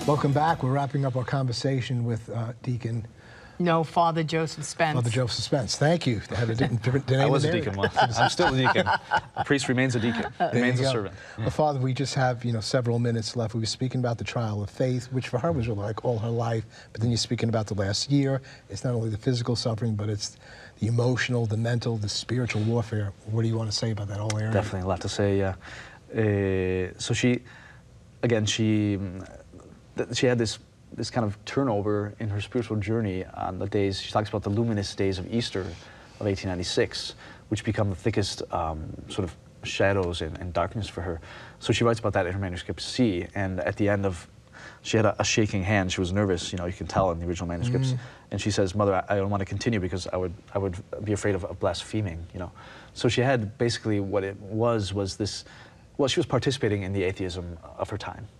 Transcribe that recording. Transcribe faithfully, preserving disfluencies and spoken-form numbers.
Welcome back. We're wrapping up our conversation with uh, Deacon. No, Father Joseph Spence. Father Joseph Spence. Thank you. I, had a different, different name I was a there. deacon once. I'm still a deacon. A priest remains a deacon. Remains a go. servant. Well, Father, we just have you know several minutes left. We were speaking about the trial of faith, which for her was really like all her life. But then you're speaking about the last year. It's not only the physical suffering, but it's the emotional, the mental, the spiritual warfare. What do you want to say about that whole area? Definitely a lot to say. Yeah. Uh, so she, again, she, she had this. this kind of turnover in her spiritual journey on the days, she talks about the luminous days of Easter of eighteen ninety-six, which become the thickest um, sort of shadows and, and darkness for her. So she writes about that in her manuscript C, and at the end of, she had a, a shaking hand, she was nervous, you know, you can tell in the original manuscripts, mm. and she says, Mother, I, I don't want to continue because I would, I would be afraid of, of blaspheming, you know. So she had basically what it was, was this, well, she was participating in the atheism of her time.